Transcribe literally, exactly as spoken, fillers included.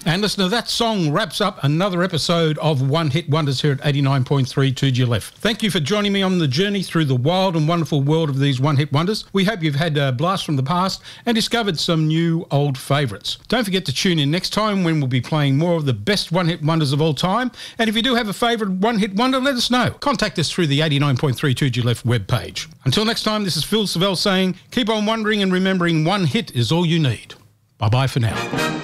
And listener, that song wraps up another episode of One Hit Wonders here at eighty-nine point three two G L F. Thank you for joining me on the journey through the wild and wonderful world of these One Hit Wonders. We hope you've had a blast from the past and discovered some new old favourites. Don't forget to tune in next time when we'll be playing more of the best One Hit Wonders of all time. And if you do have a favourite One Hit Wonder, let us know. Contact us through the eighty-nine point three two G L F webpage. Until next time, this is Phil Savelle saying, keep on wondering and remembering one hit is all you need. Bye-bye for now.